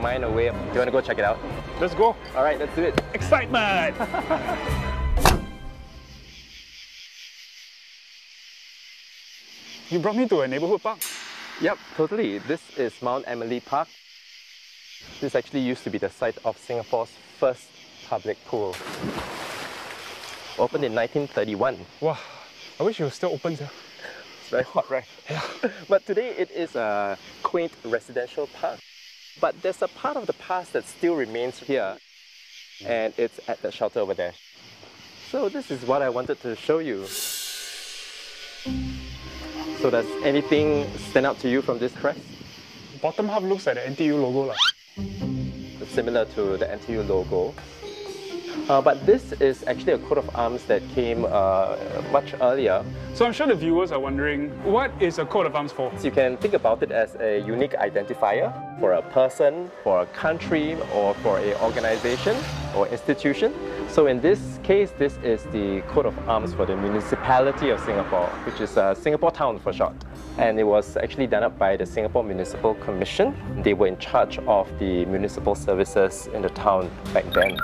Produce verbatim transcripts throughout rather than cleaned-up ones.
mind away. Do you want to go check it out? Let's go. All right, let's do it. Excitement! You brought me to a neighborhood park? Yep, totally. This is Mount Emily Park. This actually used to be the site of Singapore's first public pool. Opened in nineteen thirty-one. Wow, I wish it was still open, sir. It's very hot, right? Yeah. But today it is a quaint residential park. But there's a part of the past that still remains here, and it's at the shelter over there. So this is what I wanted to show you. So does anything stand out to you from this crest? Bottom half looks like the N T U logo. Lah. Similar to the N T U logo. Uh, but this is actually a coat of arms that came uh, much earlier. So I'm sure the viewers are wondering, what is a coat of arms for? So you can think about it as a unique identifier for a person, for a country, or for an organization or institution. So in this case, this is the coat of arms for the municipality of Singapore, which is uh, Singapore Town for short. And it was actually done up by the Singapore Municipal Commission. They were in charge of the municipal services in the town back then.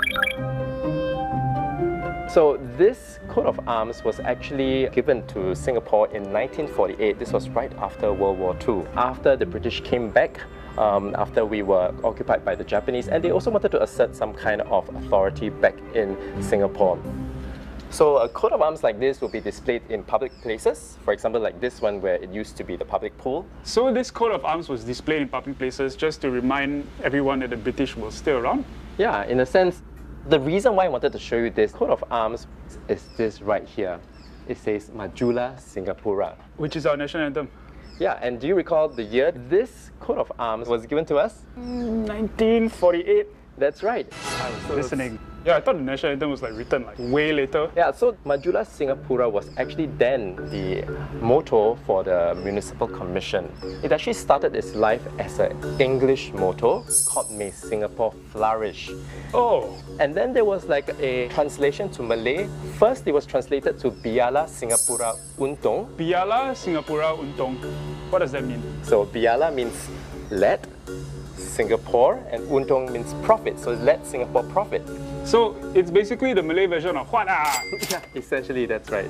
So this coat of arms was actually given to Singapore in nineteen forty-eight. This was right after World War Two. After the British came back, um, after we were occupied by the Japanese, and they also wanted to assert some kind of authority back in Singapore. So a coat of arms like this will be displayed in public places, for example like this one where it used to be the public pool. So this coat of arms was displayed in public places just to remind everyone that the British were still around? Yeah, in a sense. The reason why I wanted to show you this coat of arms is this right here. It says Majulah Singapura. Which is our national anthem. Yeah, and do you recall the year this coat of arms was given to us? nineteen forty-eight. That's right. I was listening. Yeah, I thought the national anthem was like written like way later. Yeah, so Majulah Singapura was actually then the motto for the Municipal Commission. It actually started its life as an English motto called May Singapore Flourish. Oh. And then there was like a translation to Malay. First it was translated to Biarlah Singapura Untung. Biarlah Singapura Untung. What does that mean? So Biarlah means let Singapore, and Untung means profit. So let Singapore profit. So it's basically the Malay version of Huat ah. Yeah, essentially that's right.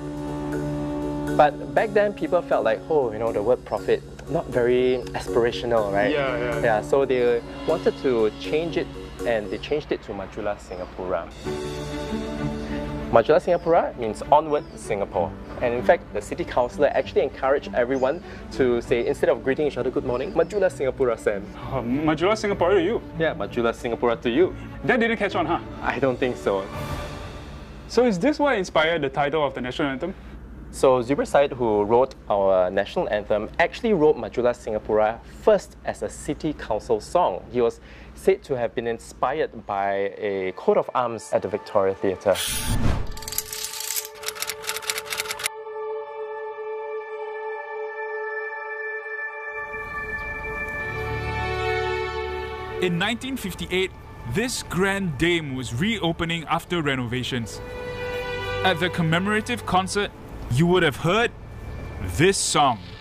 But back then people felt like, oh, you know, the word profit, not very aspirational, right? Yeah, yeah. Yeah, so they wanted to change it, and they changed it to Majulah Singapura. Majulah Singapura means onward Singapore. And in fact, the city councillor actually encouraged everyone to say, instead of greeting each other good morning, Majulah Singapura Sam. Uh, Majulah Singapura to you? Yeah, Majulah Singapura to you. That didn't catch on, huh? I don't think so. So is this what inspired the title of the national anthem? So Zubir Said, who wrote our national anthem, actually wrote Majulah Singapura first as a city council song. He was said to have been inspired by a coat of arms at the Victoria Theatre. In nineteen fifty-eight, this Grand Dame was reopening after renovations. At the commemorative concert, you would have heard this song.